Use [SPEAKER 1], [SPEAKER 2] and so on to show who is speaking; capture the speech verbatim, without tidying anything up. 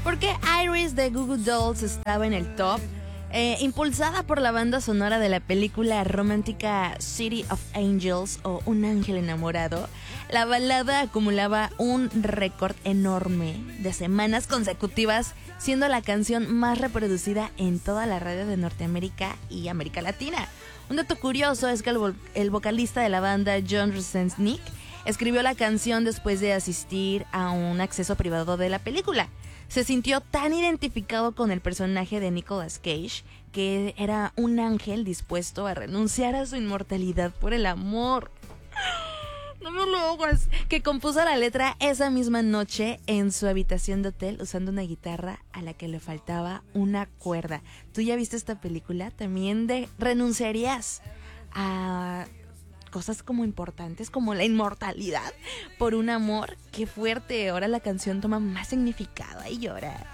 [SPEAKER 1] Porque Iris de Goo Goo Dolls estaba en el top, eh, impulsada por la banda sonora de la película romántica City of Angels o Un Ángel Enamorado. La balada acumulaba un récord enorme de semanas consecutivas, siendo la canción más reproducida en toda la radio de Norteamérica y América Latina. Un dato curioso es que el, vo- el vocalista de la banda, John Rzeznik, escribió la canción después de asistir a un acceso privado de la película. Se sintió tan identificado con el personaje de Nicolas Cage que era un ángel dispuesto a renunciar a su inmortalidad por el amor. No me lo hagas. Que compuso la letra esa misma noche en su habitación de hotel usando una guitarra a la que le faltaba una cuerda. ¿Tú ya viste esta película? También de renunciarías a cosas como importantes como la inmortalidad por un amor. Qué fuerte. Ahora la canción toma más significado. Ay, llora.